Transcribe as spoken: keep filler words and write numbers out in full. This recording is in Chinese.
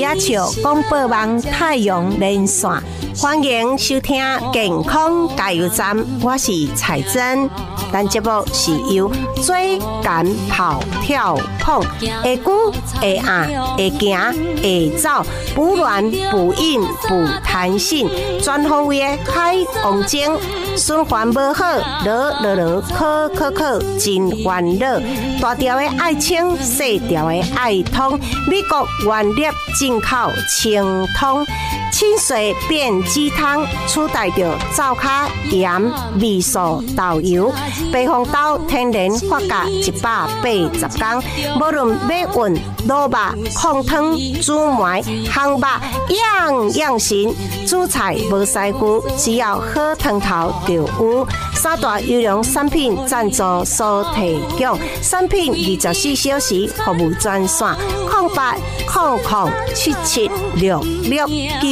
野笑广播网太阳连线，欢迎收听健康加油站，我是彩珍。咱节目是由追赶跑跳碰，会久会硬会行会走，补卵补阴补弹性，全方位的海王精。循环无好，落落落，考考考，真烦恼。大条的爱清，小条的爱通。美国原粒进口清通，清水变鸡汤，取代着灶卡盐、味素、豆油。白红豆天然发酵一百八十天，无论要运、卤肉、控汤、煮糜、烘肉，样样行。煮菜无师傅，只要好汤头。就有三大优良产品赞助所提供，产品二十四小时服务专线：零八零零七七六六九。